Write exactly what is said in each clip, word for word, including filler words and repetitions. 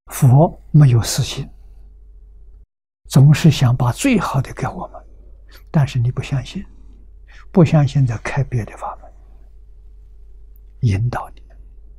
佛没有私心，总是想把最好的给我们，但是你不相信，不相信再开别的法门引导你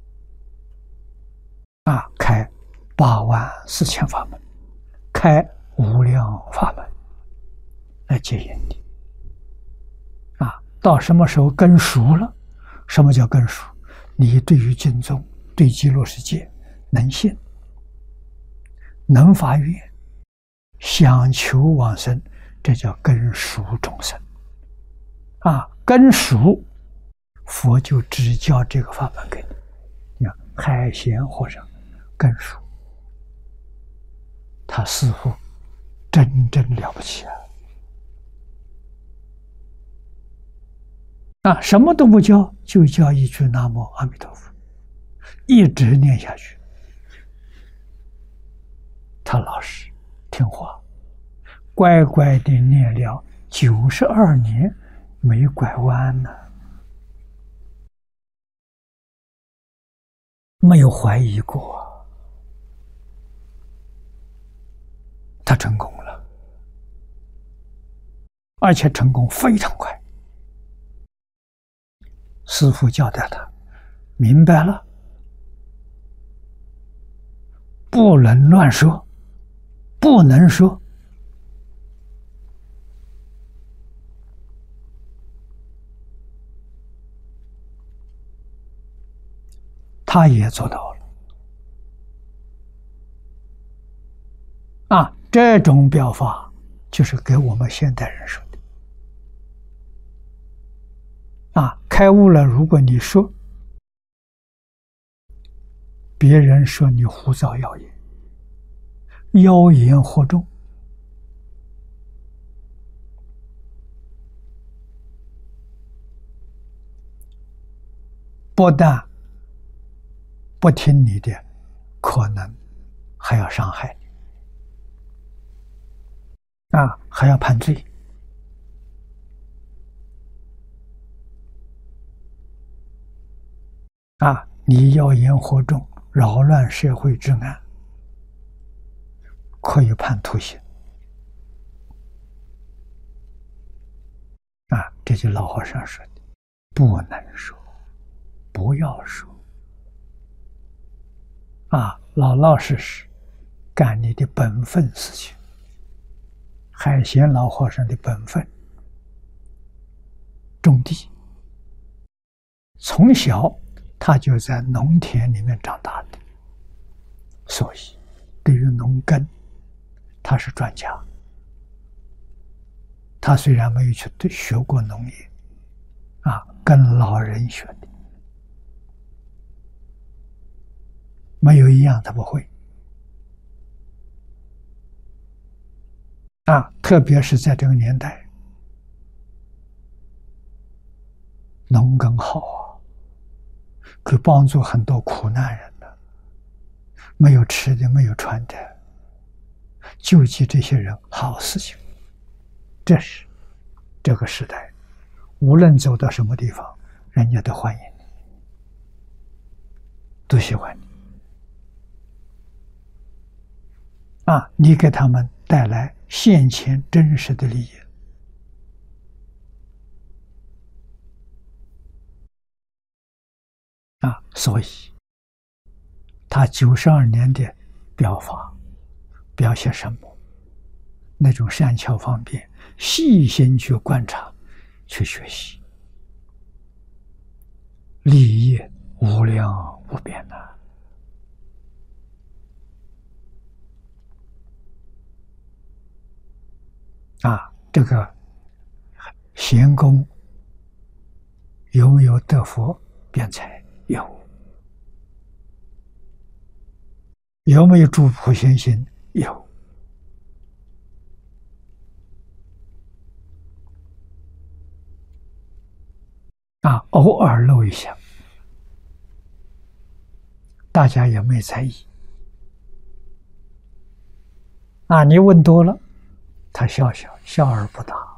啊，开八万四千法门，开无量法门来接引你啊。到什么时候根熟了？什么叫根熟？你对于经宗、对极乐世界能信，能发愿，想求往生，这叫根熟众生啊。根熟，佛就只教这个法门给你。你看海贤和尚根熟，他师父真真了不起啊！啊，什么都不教，就教一句南无阿弥陀佛，一直念下去。他老实听话，乖乖地念了九十二年，没拐弯呢，没有怀疑过，他成功了，而且成功非常快。师父交代他，明白了，不能乱说，不能说。他也做到了啊！这种表法就是给我们现代人说的啊！开悟了，如果你说，别人说你胡造谣言，妖言惑众，不但不听你的，可能还要伤害你啊，还要判罪啊！你妖言惑众，扰乱社会治安，可以判徒刑啊！这就老和尚说的，不能说，不要说啊，老老实实干你的本分事情。海贤老和尚的本分，种地，从小他就在农田里面长大的，所以对于农耕他是专家。他虽然没有去学过农业啊，跟老人学的，没有一样他不会啊，特别是在这个年代，农耕好啊，可以帮助很多苦难人的，没有吃的，没有穿的，救济这些人，好事情。这是这个时代，无论走到什么地方，人家都欢迎你，都喜欢你啊！你给他们带来现前真实的利益啊！所以他九十二年的表法，表现什么？那种善巧方便，细心去观察，去学习，利益无量无边呐！啊，这个贤公有没有得佛辩才？有。有没有诸普贤行？有。啊，偶尔露一下，大家也没在意。啊，你问多了，他笑笑，笑而不答。